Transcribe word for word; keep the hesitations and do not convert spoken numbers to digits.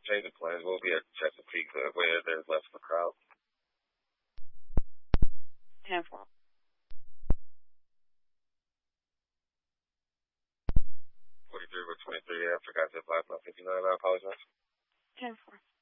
change the plans. We'll be at Chesapeake uh, where there's less of a crowd. ten four. forty-three with twenty-three, yeah, I forgot to apply for my fifty-nine. I apologize. ten four.